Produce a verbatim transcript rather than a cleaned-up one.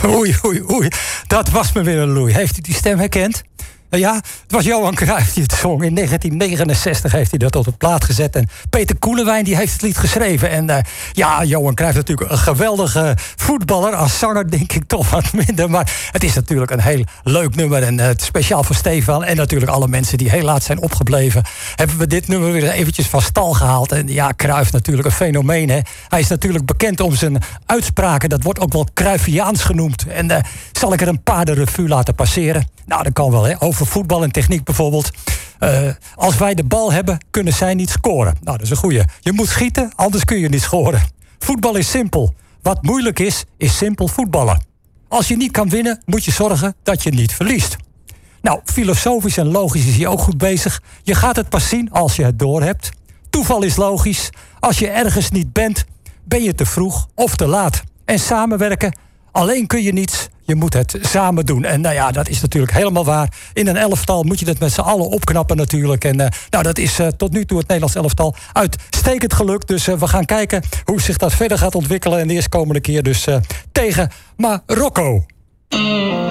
Oei, oei, oei. Dat was me weer een loei. Heeft u die stem herkend? Ja, het was Johan Cruijff die het zong. In negentien negenenzestig heeft hij dat op de plaat gezet. En Peter Koelewijn die heeft het lied geschreven. En uh, ja, Johan Cruijff is natuurlijk een geweldige voetballer. Als zanger denk ik toch wat minder. Maar het is natuurlijk een heel leuk nummer. En uh, speciaal voor Stefan en natuurlijk alle mensen die heel laat zijn opgebleven. Hebben we dit nummer weer eventjes van stal gehaald. En ja, Cruijff natuurlijk een fenomeen. Hè? Hij is natuurlijk bekend om zijn uitspraken. Dat wordt ook wel Cruyffiaans genoemd. En uh, zal ik er een paar de revue laten passeren? Nou, dat kan wel, hè. Over voetbal en techniek bijvoorbeeld. Uh, als wij de bal hebben, kunnen zij niet scoren. Nou, dat is een goeie. Je moet schieten, anders kun je niet scoren. Voetbal is simpel. Wat moeilijk is, is simpel voetballen. Als je niet kan winnen, moet je zorgen dat je niet verliest. Nou, filosofisch en logisch is hij ook goed bezig. Je gaat het pas zien als je het doorhebt. Toeval is logisch. Als je ergens niet bent, ben je te vroeg of te laat. En samenwerken, alleen kun je niets. Je moet het samen doen. En nou ja, dat is natuurlijk helemaal waar. In een elftal moet je het met z'n allen opknappen natuurlijk. En uh, nou, dat is uh, tot nu toe het Nederlands elftal uitstekend gelukt. Dus uh, we gaan kijken hoe zich dat verder gaat ontwikkelen. En de eerstkomende keer dus uh, tegen Marokko.